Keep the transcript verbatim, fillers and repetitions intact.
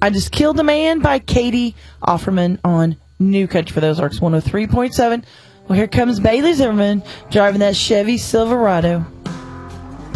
I Just Killed a Man by Katie Offerman on New Country for the Ozarks one oh three point seven. Well, here comes Bailey Zimmerman driving that Chevy Silverado.